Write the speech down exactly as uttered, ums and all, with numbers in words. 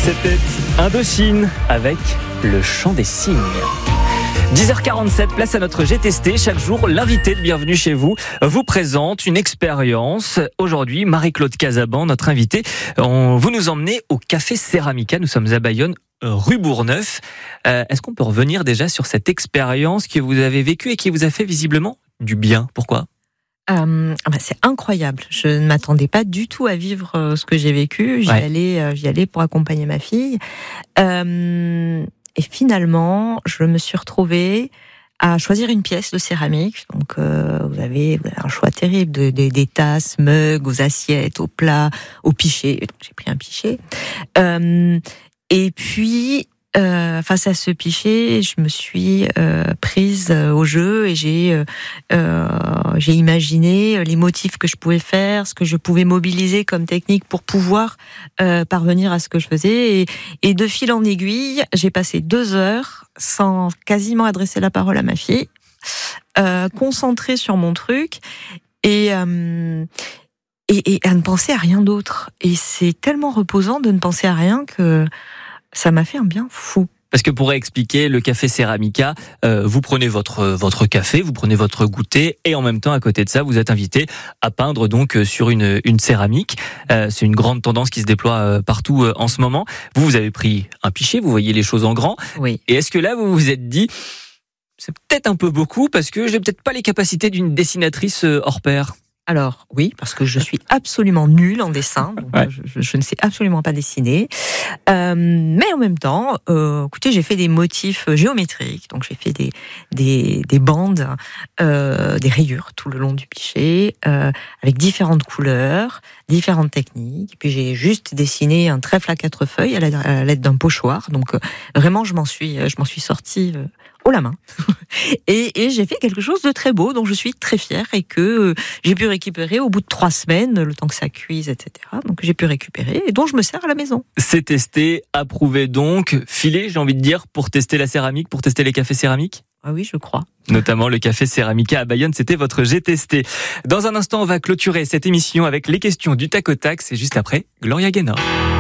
C'était Indochine avec le chant des cygnes. dix heures quarante-sept, place à notre J'ai testé. Chaque jour, l'invité de Bienvenue chez vous vous présente une expérience. Aujourd'hui, Marie-Claude Casaban, notre invitée. On, vous nous emmenez au Café Ceramica. Nous sommes à Bayonne, rue Bourgneuf. Euh, est-ce qu'on peut revenir déjà sur cette expérience que vous avez vécue et qui vous a fait visiblement du bien? Pourquoi? Euh, bah c'est incroyable. Je ne m'attendais pas du tout à vivre euh, ce que j'ai vécu. J'y Ouais. allais, euh, j'y allais pour accompagner ma fille. Euh, et finalement, je me suis retrouvée à choisir une pièce de céramique. Donc, euh, vous, avez, vous avez un choix terrible de, de, des tasses, mugs, aux assiettes, aux plats, aux pichets. J'ai pris un pichet. Euh, et puis, Euh, face à ce pichet, je me suis euh, prise euh, au jeu et j'ai euh, euh, j'ai imaginé les motifs que je pouvais faire, ce que je pouvais mobiliser comme technique pour pouvoir euh, parvenir à ce que je faisais. Et, et de fil en aiguille, j'ai passé deux heures sans quasiment adresser la parole à ma fille, euh, concentrée sur mon truc et euh, et, et à ne penser à rien d'autre. Et c'est tellement reposant de ne penser à rien que ça m'a fait un bien fou. Parce que pour expliquer, le Café Ceramica, euh, vous prenez votre votre café, vous prenez votre goûter, et en même temps, à côté de ça, vous êtes invité à peindre donc sur une une céramique. Euh, c'est une grande tendance qui se déploie euh, partout euh, en ce moment. Vous, vous avez pris un pichet, vous voyez les choses en grand. Oui. Et est-ce que là, vous vous êtes dit, c'est peut-être un peu beaucoup parce que j'ai peut-être pas les capacités d'une dessinatrice euh, hors pair? Alors oui, parce que je suis absolument nulle en dessin, donc Ouais. je, je, je ne sais absolument pas dessiner. Euh, mais en même temps, euh, écoutez, j'ai fait des motifs géométriques, donc j'ai fait des des, des bandes, euh, des rayures tout le long du pichet, euh, avec différentes couleurs, différentes techniques. Et puis j'ai juste dessiné un trèfle à quatre feuilles à l'aide, à l'aide d'un pochoir. Donc euh, vraiment, je m'en suis je m'en suis sortie euh, haut la main. et, et j'ai fait quelque chose de très beau, dont je suis très fière et que euh, j'ai pu récupérer au bout de trois semaines, le temps que ça cuise, et cetera. Donc j'ai pu récupérer et dont je me sers à la maison. C'est testé, approuvé donc, filé, j'ai envie de dire, pour tester la céramique, pour tester les cafés céramiques? Ah oui, je crois. Notamment le Café Ceramica à Bayonne, c'était votre J'ai testé. Dans un instant, on va clôturer cette émission avec les questions du tac au tac, c'est juste après Gloria Gaynor.